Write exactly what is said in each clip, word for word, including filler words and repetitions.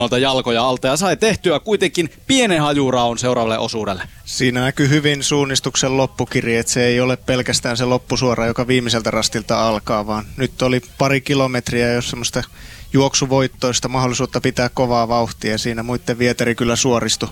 jalkoja alta ja sai tehtyä kuitenkin pienen hajuraon seuraavalle osuudelle. Siinä näkyy hyvin suunnistuksen loppukiri, että se ei ole pelkästään se loppusuora, joka viimeiseltä rastilta alkaa, vaan nyt oli pari kilometriä, jos semmoista juoksuvoittoista mahdollisuutta pitää kovaa vauhtia ja siinä muiden vieteri kyllä suoristui.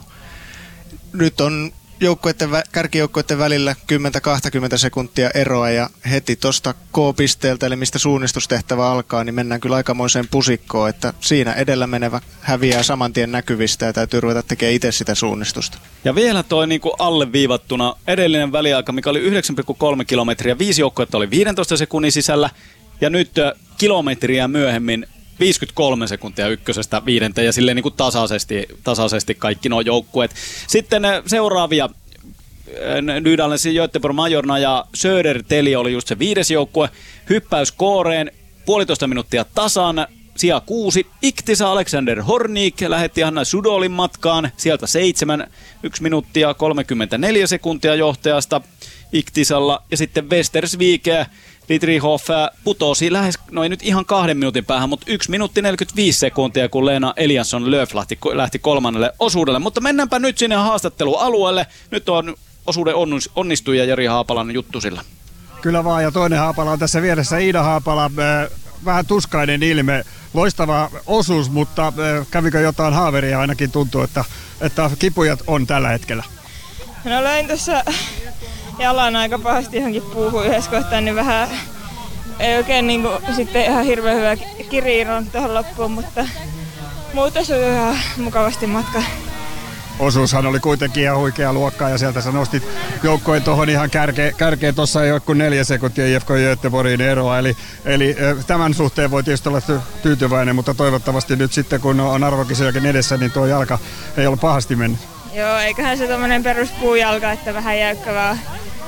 Nyt on joukkueiden, kärkijoukkueiden välillä kymmenen kaksikymmentä sekuntia eroa ja heti tuosta K-pisteeltä, eli mistä suunnistustehtävä alkaa, niin mennään kyllä aikamoiseen pusikkoon, että siinä edellä menevä häviää saman tien näkyvistä ja täytyy ruveta tekemään itse sitä suunnistusta. Ja vielä toi niin kuin alleviivattuna edellinen väliaika, mikä oli yhdeksän pilkku kolme kilometriä, viisi joukkuetta oli viidentoista sekunnin sisällä ja nyt kilometriä myöhemmin viisikymmentäkolme sekuntia ykkösestä viidenteen ja silleen niin kuin tasaisesti, tasaisesti kaikki nuo joukkueet. Sitten seuraavia, Nydallensin Göteborg Majorna ja Södertälje oli just se viides joukkue. Hyppäys Kooreen, puolitoista minuuttia tasan, sija kuusi. Iktisa Alexander Hornik lähetti Hanna Sudolin matkaan, sieltä seitsemän, yksi minuuttia kolmekymmentäneljä sekuntia johtajasta Iktisalla. Ja sitten Westersvike Dietrichhoff putosi lähes, no ei nyt ihan kahden minuutin päähän, mutta yksi minuutti neljäkymmentäviisi sekuntia, kun Lena Eliasson Löf lähti, lähti kolmannelle osuudelle. Mutta mennäänpä nyt sinne haastattelualueelle. Nyt on osuuden onnistuja Jari Haapalan juttu sillä. Kyllä vaan, ja toinen Haapala on tässä vieressä, Iida Haapala. Vähän tuskainen ilme, loistava osuus, mutta kävikö jotain haaveria? Ainakin tuntuu, että, että kipujat on tällä hetkellä. No löin tuossa jalan aika pahasti johonkin puuhun yhdessä kohtaan, niin vähän ei oikein niin kuin, sitten ihan hirveän hyvä kiriin tuohon loppuun, mutta muuten se on ihan mukavasti matka. Osuushan oli kuitenkin ihan huikea luokkaa ja sieltä sä nostit joukkojen tuohon ihan kärkeen. Kärkeen tuossa ei ole kuin neljä sekuntia I F K Göteborgin eroa, eli, eli tämän suhteen voi tietysti olla tyytyväinen, mutta toivottavasti nyt sitten kun on arvokisojakin edessä, niin tuo jalka ei ole pahasti mennyt. Joo, eiköhän se tommonen peruspuujalka, että vähän jäykkä vaan.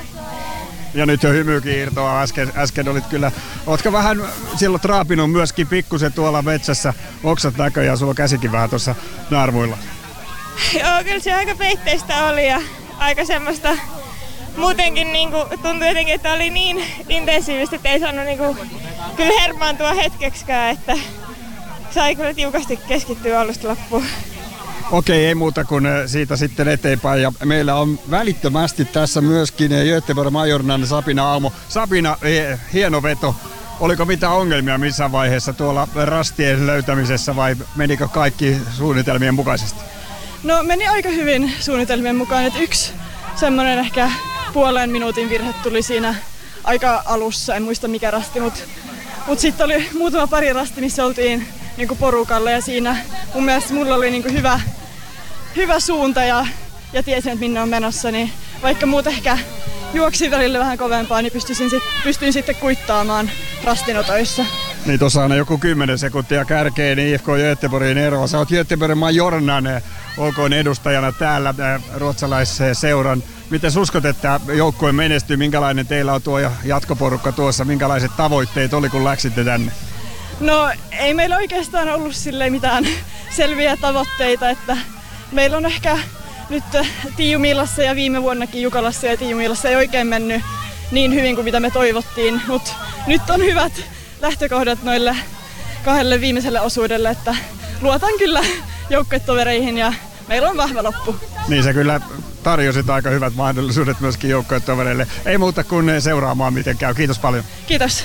Ja nyt jo hymykin irtoaa. Äsken, äsken olit kyllä, ootko vähän silloin traapinut myöskin pikkusen tuolla metsässä oksat näköjään, sulla on käsikin vähän tuossa naarmuilla. Joo, kyllä se aika peitteistä oli ja aika semmoista, muutenkin niinku, tuntui jotenkin, että oli niin intensiivistä, että ei saanut niinku, kyllä hermaantua hetkeksikään, että sai kyllä tiukasti keskittyä alusta loppuun. Okei, ei muuta kuin siitä sitten eteenpäin. Ja meillä on välittömästi tässä myöskin Göteborg Majornan Sabina Aumo. Sabina, hieno veto. Oliko mitään ongelmia missään vaiheessa tuolla rastien löytämisessä vai menikö kaikki suunnitelmien mukaisesti? No meni aika hyvin suunnitelmien mukaan. Että yksi semmoinen ehkä puolen minuutin virhe tuli siinä aika alussa. En muista mikä rasti, mutta mut sitten oli muutama pari rasti, missä oltiin niinku porukalla ja siinä mun mielestä mulla oli niinku hyvä, hyvä suunta ja, ja tiesin, että minne on menossa, niin vaikka muut ehkä juoksi välillä vähän kovempaa, niin pystyin, sit, pystyin sitten kuittaamaan rastinotoissa. Niin tuossa on joku kymmenen sekuntia kärkeen I F K Göteborgin eroa. Sä oot Göteborgin Majornan olkoon edustajana täällä ruotsalaisen seuran. Miten uskot, että joukkue menestyy? Minkälainen teillä on tuo jatkoporukka tuossa? Minkälaiset tavoitteet oli, kun läksitte tänne? No ei meillä oikeastaan ollut silleen mitään selviä tavoitteita, että meillä on ehkä nyt Tiijumiilassa ja viime vuonnakin Jukalassa ja Tiijumiilassa ei oikein mennyt niin hyvin kuin mitä me toivottiin, mutta nyt on hyvät lähtökohdat noille kahdelle viimeiselle osuudelle, että luotan kyllä joukkuetovereihin ja meillä on vahva loppu. Niin sä kyllä tarjosit aika hyvät mahdollisuudet myöskin joukkuetovereille. Ei muuta kuin seuraamaan miten käy. Kiitos paljon. Kiitos.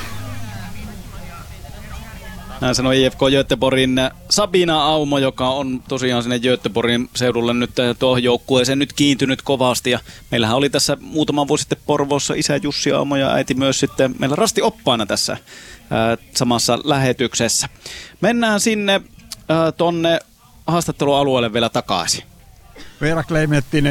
Näin sanoi I F K Göteborgin Sabina Aumo, joka on tosiaan sinne Göteborgin seudulle nyt tuohon joukkueeseen nyt kiintynyt kovasti. Ja meillähän oli tässä muutama vuosi sitten Porvoossa isä Jussi Aumo ja äiti myös sitten meillä rasti oppaana tässä ää, samassa lähetyksessä. Mennään sinne ää, tonne haastattelualueelle vielä takaisin. Veera Kleimettinen.